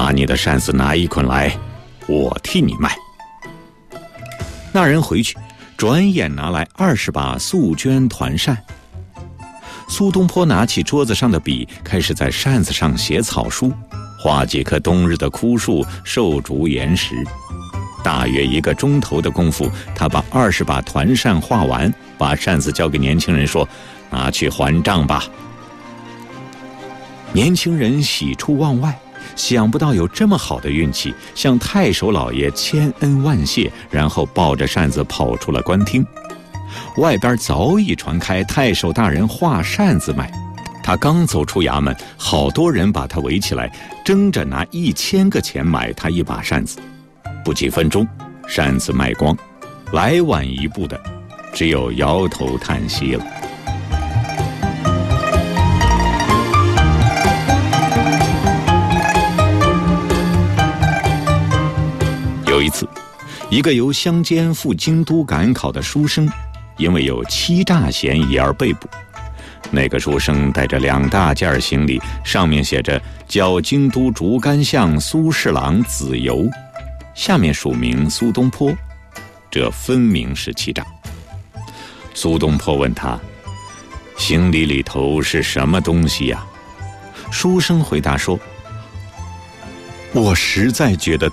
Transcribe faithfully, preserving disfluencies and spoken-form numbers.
把你的扇子拿一捆来，我替你卖。那人回去，转眼拿来二十把素绢团扇。苏东坡拿起桌子上的笔，开始在扇子上写草书，画几棵冬日的枯树、瘦竹、岩石。大约一个钟头的功夫，他把二十把团扇画完，把扇子交给年轻人说：“拿去还账吧。”年轻人喜出望外，想不到有这么好的运气，向太守老爷千恩万谢，然后抱着扇子跑出了官厅。外边早已传开太守大人画扇子卖，他刚走出衙门，好多人把他围起来，争着拿一千个钱买他一把扇子。不几分钟，扇子卖光，来晚一步的只有摇头叹息了。有一次，一个由乡间赴京都赶考的书生，因为有欺诈嫌疑而被捕。那个书生带着两大件行李，上面写着“交京都竹竿巷苏侍郎子由”，下面署名苏东坡，这分明是欺诈。苏东坡问他：“行李里头是什么东西呀？”书生回答说：“我实在觉得